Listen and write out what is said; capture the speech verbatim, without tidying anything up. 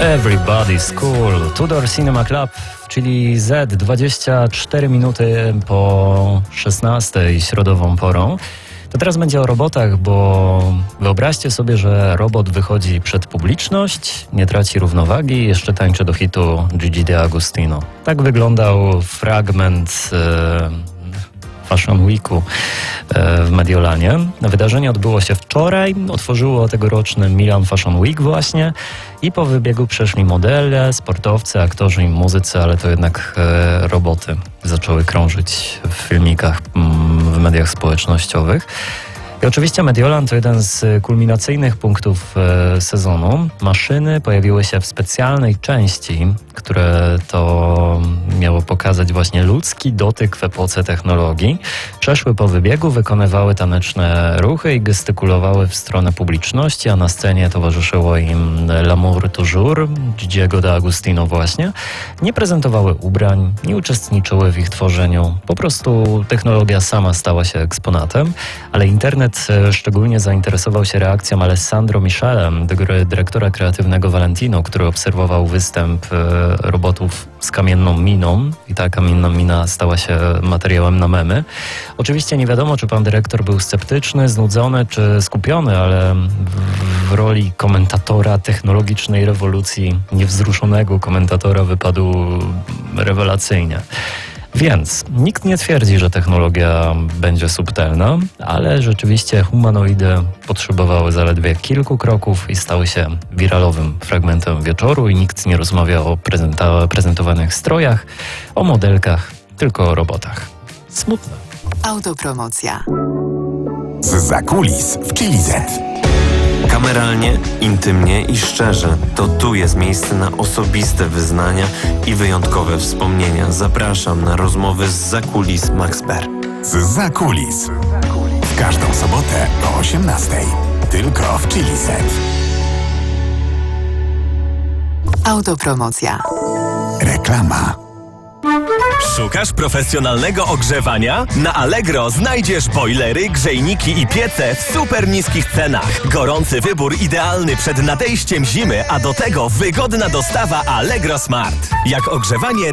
Everybody's Cool, Tudor Cinema Club, czyli Z, dwadzieścia cztery minuty po szesnastej środową porą. To teraz będzie o robotach, bo wyobraźcie sobie, że robot wychodzi przed publiczność, nie traci równowagi, jeszcze tańczy do hitu Gigi D'Agostino. Tak wyglądał fragment e, Fashion Weeku e, w Mediolanie. Wydarzenie odbyło się wczoraj, otworzyło tegoroczny Milan Fashion Week właśnie i po wybiegu przeszli modele, sportowcy, aktorzy i muzycy, ale to jednak e, roboty zaczęły krążyć w filmikach, w mediach społecznościowych. I oczywiście Mediolan to jeden z kulminacyjnych punktów e, sezonu. Maszyny pojawiły się w specjalnej części, które to miało pokazać właśnie ludzki dotyk w epoce technologii. Przeszły po wybiegu, wykonywały taneczne ruchy i gestykulowały w stronę publiczności, a na scenie towarzyszyło im L'amour toujours, Gigiego D'Agostino właśnie. Nie prezentowały ubrań, nie uczestniczyły w ich tworzeniu. Po prostu technologia sama stała się eksponatem, ale internet szczególnie zainteresował się reakcją Alessandro Michelem, dyrektora kreatywnego Valentino, który obserwował występ robotów z kamienną miną i ta kamienna mina stała się materiałem na memy. Oczywiście nie wiadomo, czy pan dyrektor był sceptyczny, znudzony czy skupiony, ale w, w roli komentatora technologicznej rewolucji, niewzruszonego komentatora wypadł rewelacyjnie. Więc nikt nie twierdzi, że technologia będzie subtelna, ale rzeczywiście humanoidy potrzebowały zaledwie kilku kroków i stały się wiralowym fragmentem wieczoru i nikt nie rozmawia o prezenta- prezentowanych strojach, o modelkach, tylko o robotach. Smutne. Autopromocja. Zza kulis w Chili Z. Kameralnie, intymnie i szczerze. To tu jest miejsce na osobiste wyznania i wyjątkowe wspomnienia. Zapraszam na rozmowy z Zza kulis Max Ber. Zza kulis. W każdą sobotę o osiemnastej. Tylko w Chili Z. Autopromocja. Reklama. Szukasz profesjonalnego ogrzewania? Na Allegro znajdziesz bojlery, grzejniki i piece w super niskich cenach. Gorący wybór idealny przed nadejściem zimy, a do tego wygodna dostawa Allegro Smart. Jak ogrzewanie